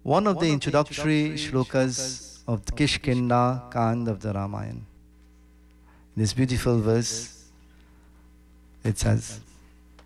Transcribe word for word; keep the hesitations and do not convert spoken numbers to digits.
one of the introductory shlokas of the Kishkinda Kand of the Ramayana. In this beautiful verse, it says,